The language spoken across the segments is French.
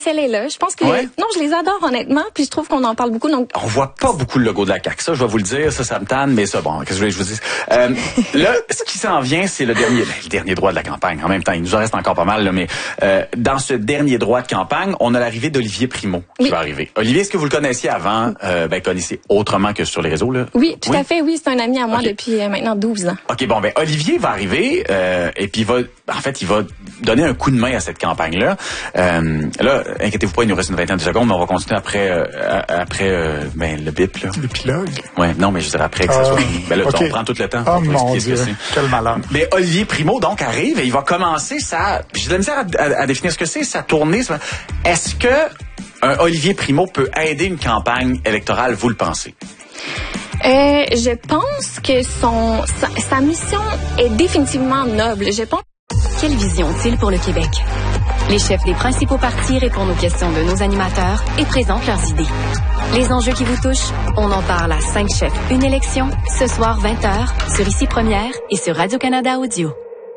Celle-là, je pense que non, je les adore honnêtement, puis je trouve qu'on en parle beaucoup. Donc on voit pas beaucoup le logo de la CAQ, ça je vais vous le dire, ça me tanne, mais ça bon, qu'est-ce que je vous dis. Là, ce qui s'en vient, c'est le dernier droit de la campagne. En même temps, il nous en reste encore pas mal, là, mais dans ce dernier droit de campagne, on a l'arrivée d'Olivier Primo qui va arriver. Olivier, est-ce que vous le connaissiez avant, connaissez autrement que sur les réseaux là? Oui, tout à fait. Oui, c'est un ami à moi depuis maintenant 12 ans. Ok, bon Olivier va arriver et puis il va donner un coup de main à cette campagne là. Là, inquiétez-vous pas, il nous reste une vingtaine de secondes, mais on va continuer après le bip là. L'épilogue. Ouais, non, mais je dirais après que ça soit. Là, on prend tout le temps. Oh mon Dieu, quel malheur. Mais Olivier Primo donc arrive et il va commencer j'ai de la misère à définir ce que c'est, sa tournée. Est-ce que Olivier Primo peut aider une campagne électorale, vous le pensez? Je pense que sa mission est définitivement noble. Je pense. Quelle vision ont-ils pour le Québec? Les chefs des principaux partis répondent aux questions de nos animateurs et présentent leurs idées. Les enjeux qui vous touchent, on en parle à 5 chefs, une élection, ce soir 20h, sur Ici Première et sur Radio-Canada Audio.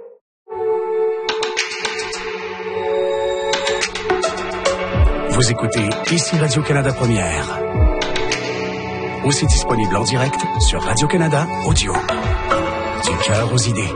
Vous écoutez Ici Radio-Canada Première. Aussi disponible en direct sur Radio-Canada Audio. Du cœur aux idées.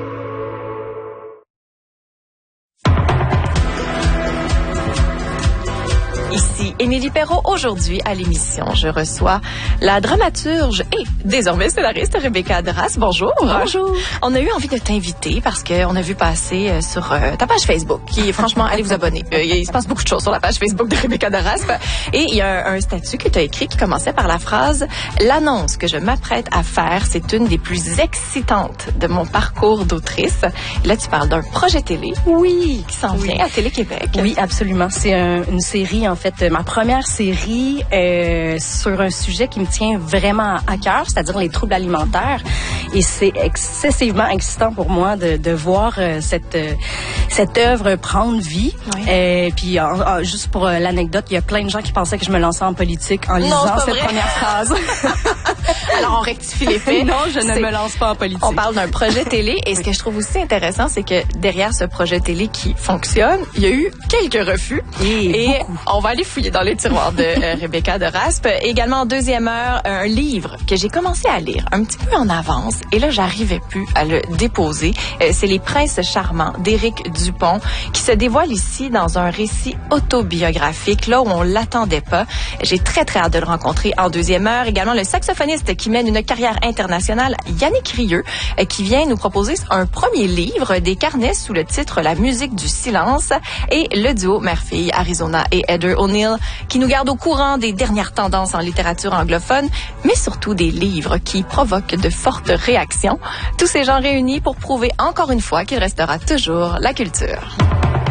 Ici Émilie Perrault. Aujourd'hui à l'émission, je reçois la dramaturge et désormais scénariste Rebecca Dras. Bonjour. Bonjour. On a eu envie de t'inviter parce qu'on a vu passer sur ta page Facebook, qui franchement, allez vous abonner. Il se passe beaucoup de choses sur la page Facebook de Rebecca Dras. Et il y a un statut que tu as écrit qui commençait par la phrase « L'annonce que je m'apprête à faire, c'est une des plus excitantes de mon parcours d'autrice. » Là, tu parles d'un projet télé. Oui. Qui s'en vient à Télé-Québec. Oui, absolument. C'est une série, en fait, ma première série sur un sujet qui me tient vraiment à cœur, c'est-à-dire les troubles alimentaires. Et c'est excessivement excitant pour moi de voir cette œuvre prendre vie. Oui. Puis juste pour l'anecdote, il y a plein de gens qui pensaient que je me lançais en politique en lisant cette première phrase. Alors on rectifie les faits. Non, je ne me lance pas en politique. On parle d'un projet télé et ce que je trouve aussi intéressant, c'est que derrière ce projet télé qui fonctionne, il y a eu quelques refus. Et on va aller fouiller dans les tiroirs de Rebecca Dras. Également en deuxième heure, un livre que j'ai commencé à lire un petit peu en avance et là j'arrivais plus à le déposer. C'est Les Princes charmants d'Éric Dupont qui se dévoile ici dans un récit autobiographique là où on l'attendait pas. J'ai très hâte de le rencontrer en deuxième heure. Également le saxophoniste qui mène une carrière internationale, Yannick Rieu, qui vient nous proposer un premier livre, des carnets sous le titre La musique du silence, et le duo mère-fille Arizona et Heather O'Neill qui nous garde au courant des dernières tendances en littérature anglophone, mais surtout des livres qui provoquent de fortes réactions. Tous ces gens réunis pour prouver encore une fois qu'il restera toujours la culture.